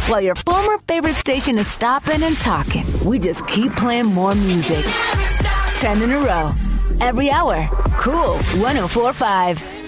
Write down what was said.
While your former favorite station is stopping and talking, we just keep playing more music. 10 in a row. Every hour. Cool 104.5.